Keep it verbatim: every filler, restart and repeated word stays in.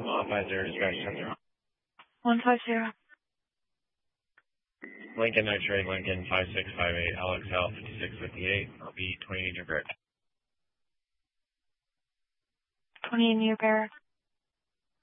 five zero, dispatch ten. one five zero. Lincoln X-ray, Lincoln five six five eight, Alex L fifty-six fifty-eight, I'll be twenty-eight in your bear. twenty in your bear.